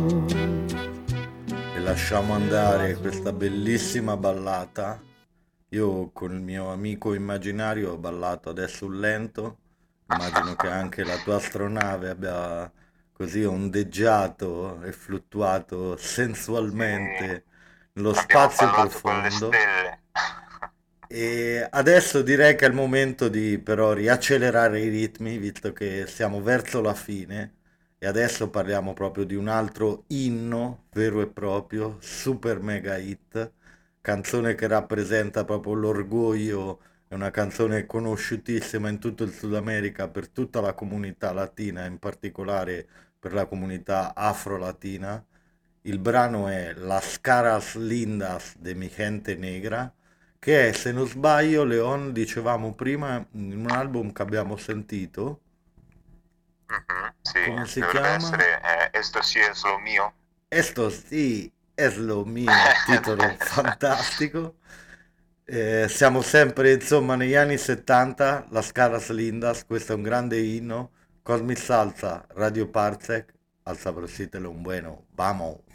E lasciamo andare questa bellissima ballata. Io con il mio amico immaginario ho ballato adesso un lento. Immagino che anche la tua astronave abbia così ondeggiato e fluttuato Sì, sensualmente nello abbiamo spazio ballato con le profondo. stelle. E adesso direi che è il momento di però riaccelerare i ritmi, visto che siamo verso la fine. E adesso parliamo proprio di un altro inno vero e proprio, super mega hit, canzone che rappresenta proprio l'orgoglio, è una canzone conosciutissima in tutto il Sud America per tutta la comunità latina, in particolare per la comunità afro-latina. Il brano è Las Caras Lindas de mi gente negra, che è, se non sbaglio, Leon, dicevamo prima, in un album che abbiamo sentito, Mhm, sì, come si dovrebbe chiama? essere Esto sí es lo mio. Esto sì, es lo mio, titolo fantastico. Siamo sempre, insomma, negli anni 70, Las Caras Lindas, questo è un grande inno. Cosmic Salsa, Radio Parsec, alza prosítelo un bueno, vamos.